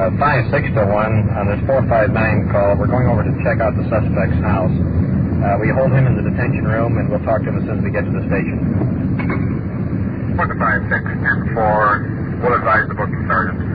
5-6 to 1 on this 459 call. We're going over to check out the suspect's house. We hold him in the detention room, and we'll talk to him as soon as we get to the station. 4 to 5-6, 10-4. We'll advise the booking sergeant.